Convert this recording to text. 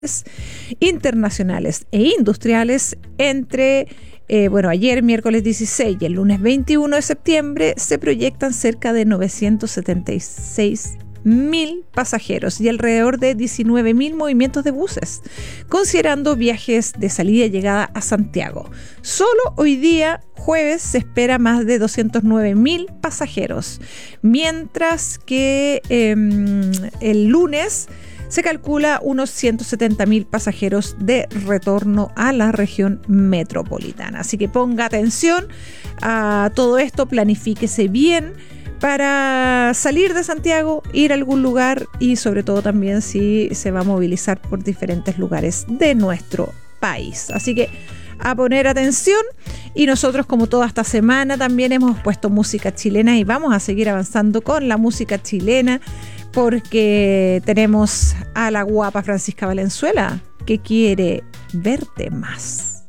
internacionales e industriales entre ayer, miércoles 16 y el lunes 21 de septiembre, se proyectan cerca de 976.000 pasajeros y alrededor de 19.000 movimientos de buses, considerando viajes de salida y llegada a Santiago. Solo hoy día, jueves, se espera más de 209.000 pasajeros, mientras que el lunes se calcula unos 170.000 pasajeros de retorno a la región metropolitana. Así que ponga atención a todo esto, planifíquese bien para salir de Santiago, ir a algún lugar y sobre todo también si se va a movilizar por diferentes lugares de nuestro país. Así que a poner atención, y nosotros, como toda esta semana, también hemos puesto música chilena y vamos a seguir avanzando con la música chilena porque tenemos a la guapa Francisca Valenzuela, que quiere verte más.